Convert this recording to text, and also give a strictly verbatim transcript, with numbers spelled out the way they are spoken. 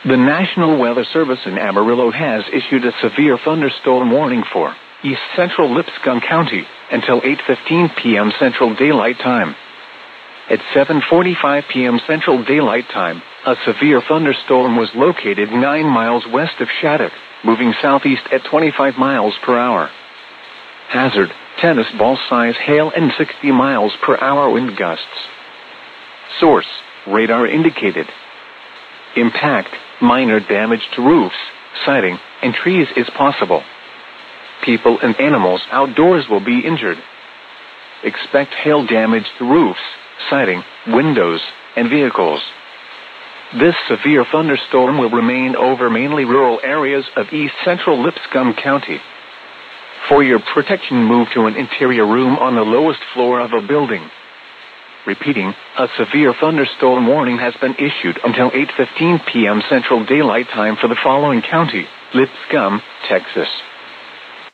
The National Weather Service in Amarillo has issued a severe thunderstorm warning for East Central Lipscomb County until eight fifteen p.m. Central Daylight Time. At seven forty-five p.m. Central Daylight Time, a severe thunderstorm was located nine miles west of Shattuck, moving southeast at twenty-five miles per hour. Hazard, tennis ball size hail and sixty miles per hour wind gusts. Source, radar indicated. Impact, minor damage to roofs, siding, and trees is possible. People and animals outdoors will be injured. Expect hail damage to roofs, siding, windows, and vehicles. This severe thunderstorm will remain over mainly rural areas of east central Lipscomb County. For your protection, move to an interior room on the lowest floor of a building. Repeating, a severe thunderstorm warning has been issued until eight fifteen p.m. Central Daylight Time for the following county: Lipscomb, Texas.